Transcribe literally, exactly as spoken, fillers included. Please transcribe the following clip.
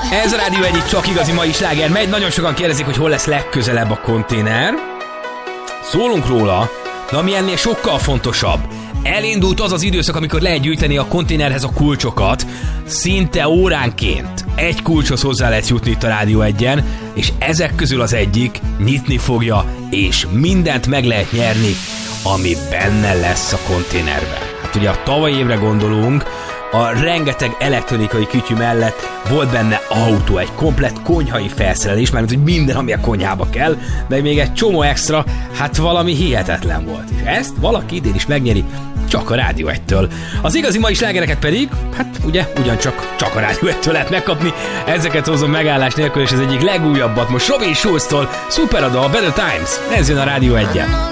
Ez a Rádió egyik csak igazi mai sláger megy. Nagyon sokan kérdezik, hogy hol lesz legközelebb a konténer. Szólunk róla, de ami ennél sokkal fontosabb. Elindult az az időszak, amikor lehet gyűjteni a konténerhez a kulcsokat. Szinte óránként egy kulcshoz hozzá lehet jutni itt a Rádió egyen, és ezek közül az egyik nyitni fogja, és mindent meg lehet nyerni, ami benne lesz a konténerben. Hát ugye a tavalyi évre gondolunk, a rengeteg elektronikai kütyű mellett volt benne autó, egy komplett konyhai felszerelés, mármint, hogy minden, ami a konyhába kell, de még egy csomó extra, hát valami hihetetlen volt. És ezt valaki idén is megnyeri, csak a Rádió egytől. Az igazi mai slágereket pedig, hát ugye ugyancsak csak a Rádió egytől lehet megkapni. Ezeket hozom megállás nélkül, és ez egyik legújabbat most Robin Schulztól, szuper a dal, Better Times, ez jön a Rádió egyen.